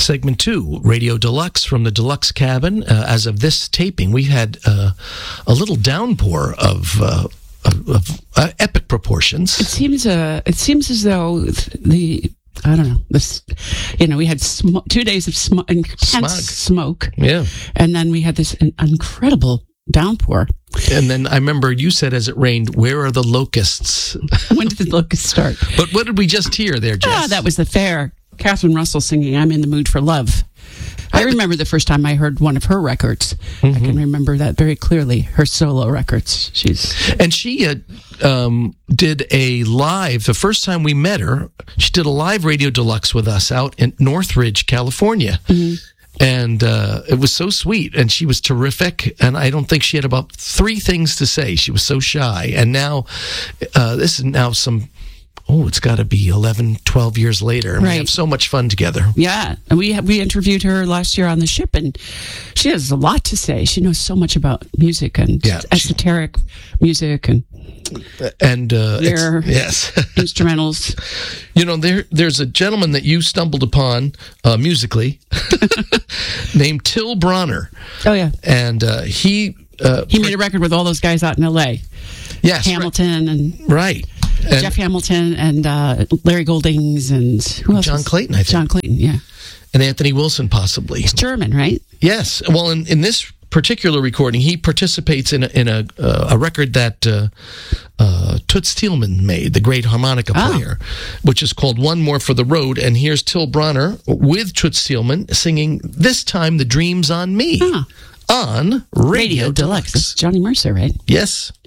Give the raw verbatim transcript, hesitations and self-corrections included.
segment two, Radio Deluxe from the Deluxe Cabin. Uh, as of this taping, we had uh, a little downpour of, uh, of, of uh, epic proportions. It seems, uh, it seems as though the... I don't know. This, you know, we had sm- two days of sm- intense Smog. smoke. Yeah. And then we had this in- incredible downpour. And then I remember you said as it rained, where are the locusts? When did the locusts start? But what did we just hear there, Jess? Ah, that was the fair. Catherine Russell singing I'm in the Mood for Love. I remember the first time I heard one of her records. Mm-hmm. I can remember that very clearly, her solo records. She's And she uh, um, did a live, the first time we met her, she did a live Radio Deluxe with us out in Northridge, California. Mm-hmm. And uh, it was so sweet, and she was terrific, and I don't think she had about three things to say. She was so shy. And now, uh, this is now some... Oh, it's got to be eleven, twelve years later. And right. We have so much fun together. Yeah. And we we interviewed her last year on the ship, and she has a lot to say. She knows so much about music and yeah, esoteric she, music and and uh, their yes. instrumentals. You know, there there's a gentleman that you stumbled upon uh, musically named Till Bronner. Oh, yeah. And uh, he... Uh, he made a record with all those guys out in L A. Yes. Hamilton right. and... Right. And Jeff Hamilton and uh, Larry Goldings and who else? John Clayton, I think. John Clayton, yeah. And Anthony Wilson, possibly. He's German, right? Yes. Well, in, in this particular recording, he participates in a, in a, uh, a record that uh, uh, Toots Thielman made, the great harmonica player, oh. which is called One More for the Road. And here's Till Bronner with Toots Thielman singing, this time, The Dream's on Me, huh. on Radio, Radio Deluxe. Deluxe. It's Johnny Mercer, right? Yes.